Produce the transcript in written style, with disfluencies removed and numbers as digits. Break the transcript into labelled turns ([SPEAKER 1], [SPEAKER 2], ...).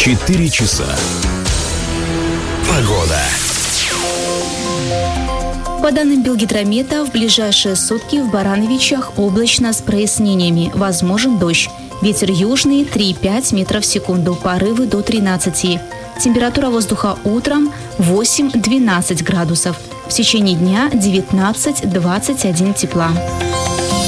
[SPEAKER 1] 4 часа. Погода.
[SPEAKER 2] По данным Белгидромета, в ближайшие сутки в Барановичах облачно с прояснениями. Возможен дождь. Ветер южный 3,5 метров в секунду, порывы до 13. Температура воздуха утром 8-12 градусов. В течение дня 19-21 тепла.